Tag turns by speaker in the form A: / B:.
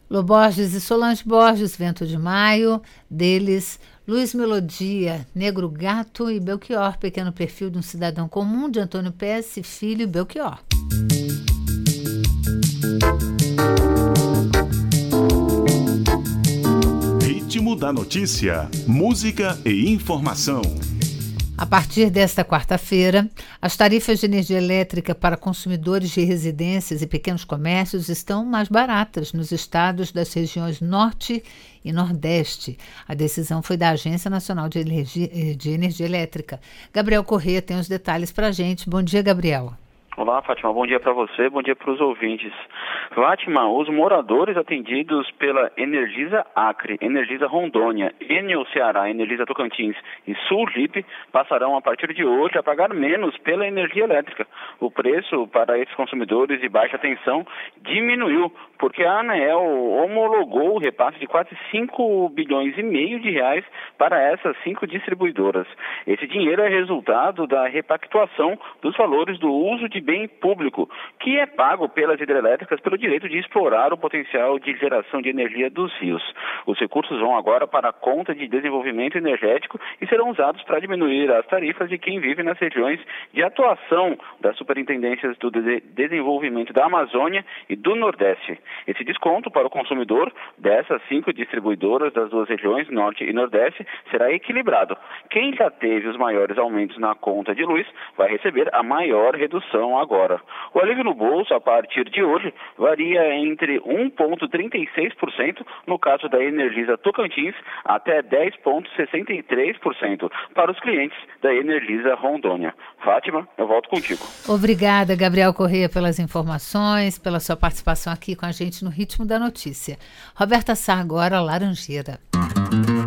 A: Lô Borges e Solange Borges, Vento de Maio, deles Luiz Melodia, Negro Gato e Belchior, Pequeno Perfil de um Cidadão Comum, de Antônio Pesce, Filho e Belchior.
B: Ritmo da notícia, música e informação.
A: A partir desta quarta-feira, as tarifas de energia elétrica para consumidores de residências e pequenos comércios estão mais baratas nos estados das regiões Norte e Nordeste. A decisão foi da Agência Nacional de Energia Elétrica. Gabriel Corrêa tem os detalhes para a gente. Bom dia, Gabriel.
C: Olá, Fátima. Bom dia para você, bom dia para os ouvintes. Fátima, os moradores atendidos pela Energisa Acre, Energisa Rondônia, Enel Ceará, Energisa Tocantins e Sul-Lip passarão a partir de hoje a pagar menos pela energia elétrica. O preço para esses consumidores de baixa tensão diminuiu, porque a ANEEL homologou o repasse de quase 5 bilhões e meio de reais para essas 5 distribuidoras. Esse dinheiro é resultado da repactuação dos valores do uso de bem público, que é pago pelas hidrelétricas pelo direito de explorar o potencial de geração de energia dos rios. Os recursos vão agora para a conta de desenvolvimento energético e serão usados para diminuir as tarifas de quem vive nas regiões de atuação das superintendências do desenvolvimento da Amazônia e do Nordeste. Esse desconto para o consumidor dessas 5 distribuidoras das duas regiões, Norte e Nordeste, será equilibrado. Quem já teve os maiores aumentos na conta de luz vai receber a maior redução agora. O alívio no bolso, a partir de hoje, varia entre 1,36% no caso da Energisa Tocantins até 10,63% para os clientes da Energisa Rondônia. Fátima, eu volto contigo.
A: Obrigada, Gabriel Corrêa, pelas informações, pela sua participação aqui com a gente no Ritmo da Notícia. Roberta Sá agora, Laranjeira.